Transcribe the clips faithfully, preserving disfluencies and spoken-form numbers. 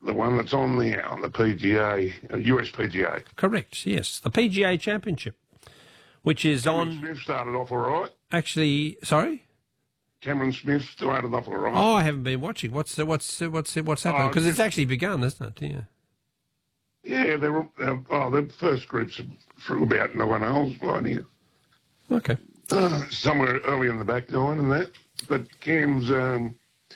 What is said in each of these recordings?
the one that's on there on the P G A, uh, U S P G A. Correct, yes. The P G A Championship, which is Cameron on... Smith started off all right. Actually, sorry? Cameron Smith started off all right. Oh, I haven't been watching. What's uh, what's uh, what's uh, what's happening? Oh, Because it's just- actually begun, isn't it? Yeah. Yeah, they were, uh, oh, the first groups through about nine holes by here. Okay. Uh, somewhere early in the back nine and that. But Cam's um,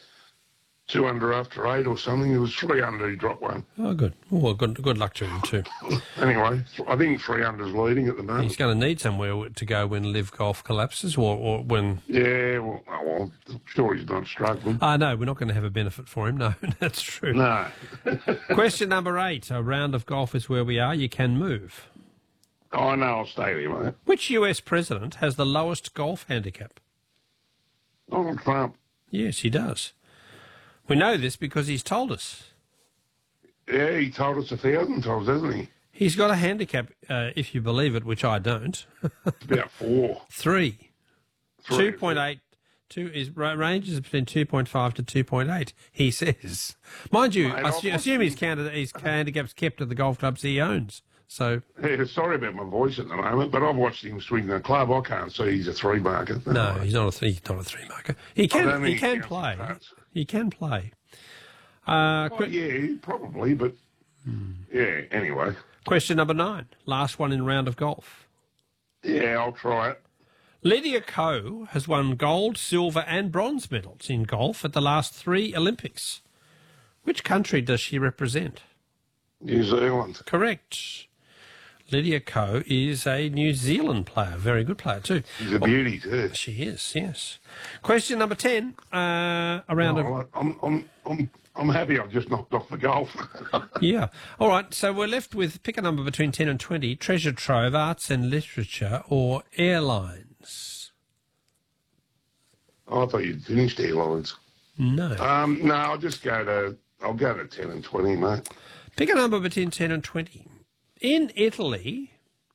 two under after eight or something. It was three under, he dropped one. Oh, good. Oh, well, good, good luck to him too. Anyway, I think three under's leading at the moment. He's going to need somewhere to go when Live Golf collapses or, or when... Yeah, well, oh, well, I'm sure he's not struggling. Ah, no, we're not going to have a benefit for him. No, that's true. No. Question number eight. A round of golf is where we are. You can move. Oh, no, I'll stay there, mate. Which U S president has the lowest golf handicap? Donald Trump. Yes, he does. We know this because he's told us. Yeah, he told us a thousand times, hasn't he? He's got a handicap, uh, if you believe it, which I don't. It's about four. Three. Three. two point eight. Two is ranges between two point five to two point eight. He says, mind you, Mate, I I've assume, watched assume his, him. candidate, his handicap's kept at the golf clubs he owns. So Yeah, sorry about my voice at the moment, but I've watched him swing the club. I can't see he's a three marker. no, he's not a three. He's not a three marker. He don't can. think He he can counts play. his putts. He can play. Uh, Oh, que- yeah, probably, but yeah. Anyway, question number nine. Last one in round of golf. yeah, I'll try it. Lydia Ko has won gold, silver, and bronze medals in golf at the last three Olympics. Which country does she represent? New Zealand. Correct. Lydia Ko is a New Zealand player, very good player too. She's a beauty too. She is, yes. Question number ten. Uh, a round of Oh, I'm, I'm, I'm, I'm happy I've just knocked off the golf. yeah. All right. So we're left with pick a number between ten and twenty. Treasure trove, arts and literature, or airlines. I thought you'd finished airlines. No. Um, no, I'll just go to. I'll go to ten and twenty, mate. Pick a number between ten and twenty. In Italy,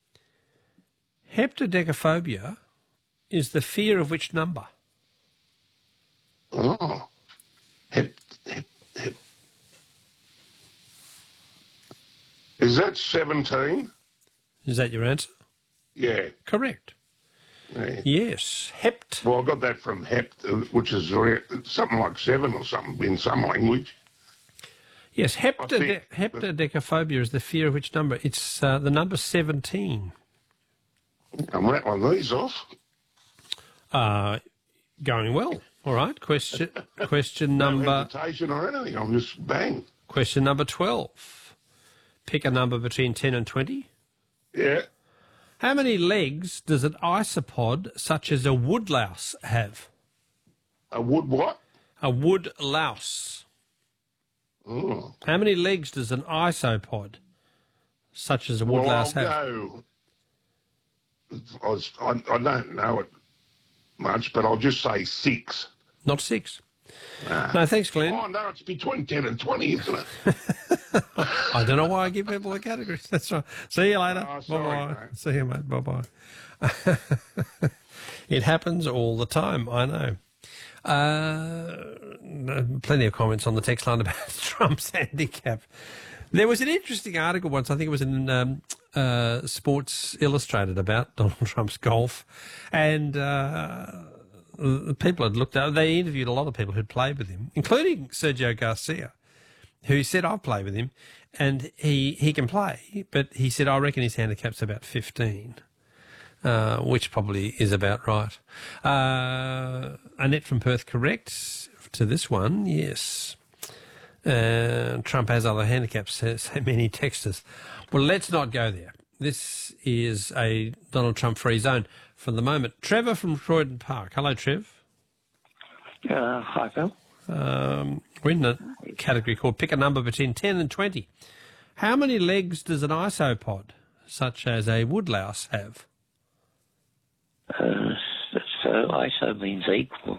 heptadecaphobia is the fear of which number? Oh, hep, hep, hep. Is that seventeen? Is that your answer? Yeah. Correct. yeah. Yes. Hept. Well, I got that from hept, uh, which is re- something like seven or something in some language. Yes, heptade- think- heptadecaphobia is the fear of which number? It's uh, the number seventeen. I'm rattling these off. Uh, going well. All right. Question question No number hesitation or anything. I'm just bang. question number twelve. Pick a number between ten and twenty. Yeah. How many legs does an isopod such as a woodlouse have? A wood what? A woodlouse. Oh. How many legs does an isopod such as a Well, I'll woodlouse have? go. I, was, I, I don't know it much, but I'll just say six. Not six. No, thanks, Glenn. Oh, no, it's between ten and twenty, isn't it? I don't know why I give people the categories. That's right. See you later. Oh, sorry, Bye-bye. mate. See you, mate. Bye-bye. It happens all the time, I know. Uh, plenty of comments on the text line about Trump's handicap. There was an interesting article once, I think it was in um, uh, Sports Illustrated, about Donald Trump's golf. And uh, the people had looked at, they interviewed a lot of people who'd played with him, including Sergio Garcia, who said, I've played with him, and he, he can play. But he said, I reckon his handicap's about fifteen. Uh, which probably is about right. Uh, Annette from Perth, correct to this one, yes. Uh, Trump has other handicaps, so so many texters. Well, let's not go there. This is a Donald Trump free zone for the moment. Trevor from Croydon Park. Hello, Trev. Uh, hi, Phil. Um, we're in a category called Pick a Number Between ten and twenty. How many legs does an isopod, such as a woodlouse, have? Uh, so I S O means equal.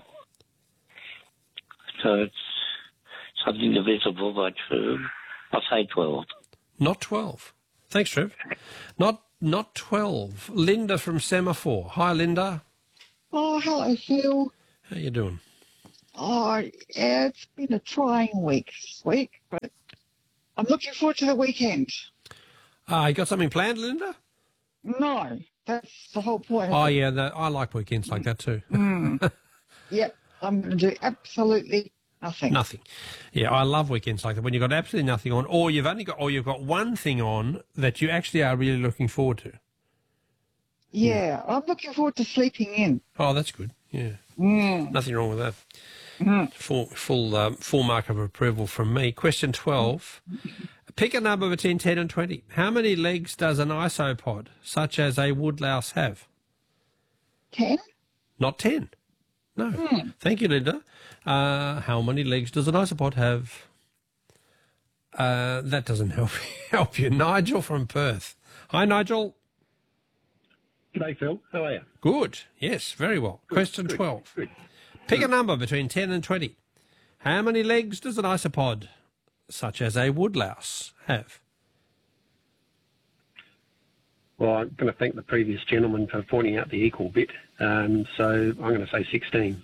So it's something divisible by two. I'll say twelve. Not twelve. Thanks, Trev. Not not twelve. Linda from Semaphore. Hi, Linda. Oh, hello, Phil. How you doing? Oh, yeah, it's been a trying week this week, but I'm looking forward to the weekend. Uh, you got something planned, Linda? No, that's the whole point. Oh, yeah, the, I like weekends like that too. Mm. Yep, I'm going to do absolutely nothing. Nothing. Yeah, I love weekends like that when you've got absolutely nothing on, or you've only got, or you've got one thing on that you actually are really looking forward to. Yeah, I'm looking forward to sleeping in. Oh, that's good. Yeah, Mm. nothing wrong with that. Mm. Full, full, um, full mark of approval from me. Question twelve. Pick a number between ten and twenty. How many legs does an isopod, such as a woodlouse, have? Ten? Not ten. No. Hmm. Thank you, Linda. Uh, how many legs does an isopod have? Uh, that doesn't help help you. Nigel from Perth. Hi, Nigel. G'day, Phil. How are you? Good. Yes, very well. Question good, twelve. Good. Pick a number between ten and twenty. How many legs does an isopod, such as a woodlouse, have? Well, I'm going to thank the previous gentleman for pointing out the equal bit. Um, so I'm going to say sixteen.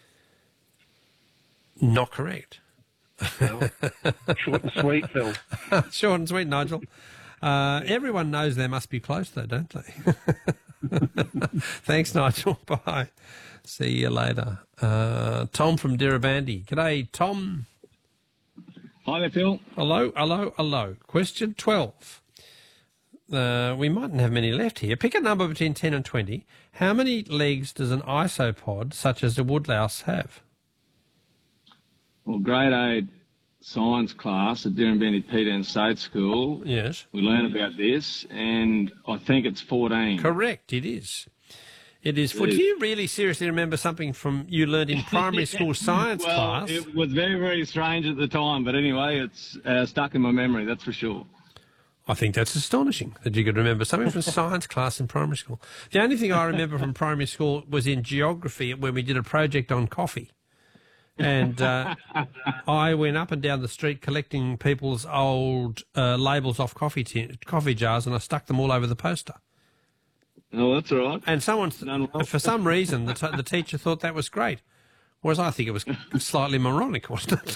Not correct. Well, short and sweet, Phil. Short and sweet, Nigel. Uh, everyone knows they must be close, though, don't they? Thanks, Nigel. Bye. See you later. Uh, Tom from Dirrabandi. G'day, Tom. Hi there, Phil. Hello, hello, hello. Question twelve. Uh, we mightn't have many left here. Pick a number between ten and twenty. How many legs does an isopod, such as a woodlouse, have? Well, grade eight science class at Dirrabandi Peter State School, Yes. we learn about this, and I think it's fourteen. Correct, it is. It is. Well, do you really seriously remember something from you learned in primary school science well, class? it was very, very strange at the time, but anyway, it's uh, stuck in my memory, that's for sure. I think that's astonishing that you could remember something from science class in primary school. The only thing I remember from primary school was in geography when we did a project on coffee. And uh, I went up and down the street collecting people's old uh, labels off coffee tin coffee jars, and I stuck them all over the poster. Oh, that's all right. And someone, Done well. for some reason, the, t- the teacher thought that was great, whereas I think it was slightly moronic, wasn't it?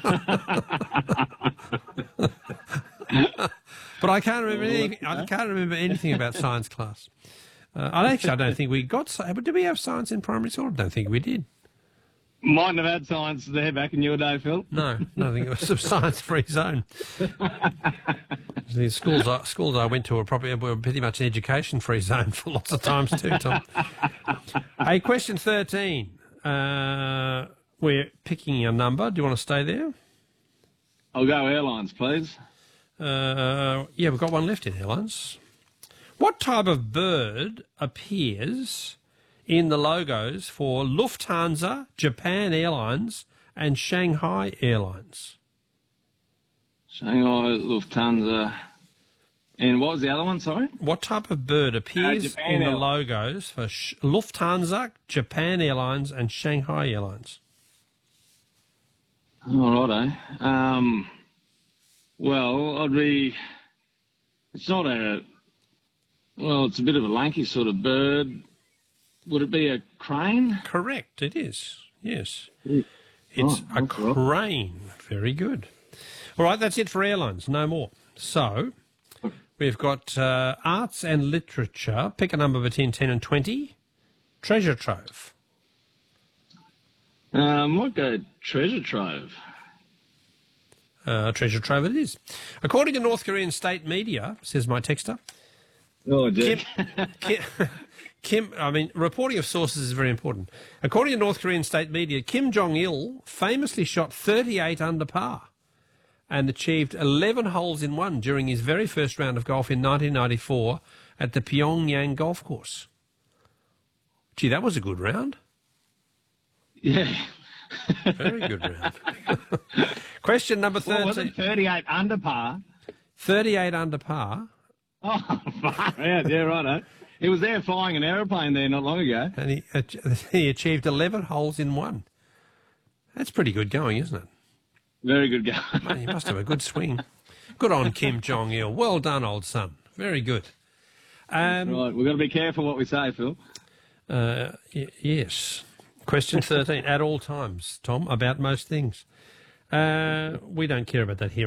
But I can't remember anything. I can't remember anything about science class. Uh, I actually, I don't think we got. sci- But did we have science in primary school? I don't think we did. Mightn't have had science there back in your day, Phil. No, no, I think it was a science-free zone. The schools, I, schools I went to were probably were pretty much an education-free zone for lots of times too, Tom. Hey, question thirteen. Uh, we're picking a number. Do you want to stay there? I'll go airlines, please. Uh, yeah, we've got one left in airlines. What type of bird appears in the logos for Lufthansa, Japan Airlines, and Shanghai Airlines? Shanghai, Lufthansa. And what was the other one, sorry? What type of bird appears Uh, Japan in the Airlines. logos for Sh- Lufthansa, Japan Airlines, and Shanghai Airlines? All righto. Um, well, I'd be... It's not a... Well, it's a bit of a lanky sort of bird. Would it be a crane? Correct, it is. Yes. Mm. It's Oh, a that's right. crane. Very good. All right, that's it for airlines. No more. So, we've got uh, arts and literature. Pick a number between ten and twenty. Treasure trove. Uh, might go treasure trove. Uh, treasure trove it is. According to North Korean state media, says my texter, Oh, dear. Kim, Kim, Kim, I mean, reporting of sources is very important. According to North Korean state media, Kim Jong-il famously shot thirty-eight under par and achieved eleven holes in one during his very first round of golf in nineteen ninety-four at the Pyongyang Golf Course. Gee, that was a good round. Yeah. Very good round. Question number What was thirteen. it? thirty-eight under par? thirty-eight under par, Oh, far out. Yeah, righto. He was there flying an aeroplane there not long ago. and he, he achieved eleven holes in one. That's pretty good going, isn't it? Very good guy. Man, you must have a good swing. Good on Kim Jong-il. Well done, old son. Very good. Um, Right, we've got to be careful what we say, Phil. uh, y- yes. Question thirteen. At all times, Tom, about most things. Uh, we don't care about that here